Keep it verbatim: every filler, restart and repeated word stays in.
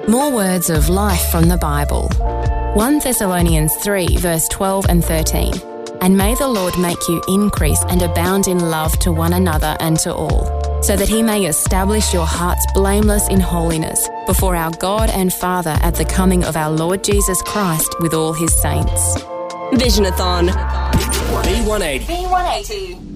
More words of life from the Bible. First Thessalonians three, verse twelve and thirteen. And may the Lord make you increase and abound in love to one another and to all, so that he may establish your hearts blameless in holiness before our God and Father at the coming of our Lord Jesus Christ with all his saints. Visionathon. B one eighty. B one eighty.